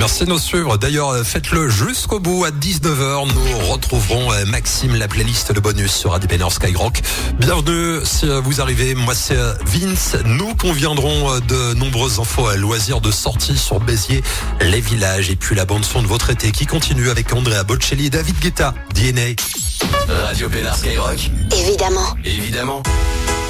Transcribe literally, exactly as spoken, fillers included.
Merci de nous suivre. D'ailleurs, faites-le jusqu'au bout. À dix-neuf heures, nous retrouverons Maxime, la playlist de bonus sur Radio Pénor Skyrock. Bienvenue si vous arrivez. Moi, c'est Vince. Nous conviendrons de nombreuses infos à loisirs de sortie sur Béziers, les villages et puis la bande-son de votre été qui continue avec Andrea Bocelli et David Guetta. D N A. Radio Pénor Skyrock. Évidemment. Évidemment.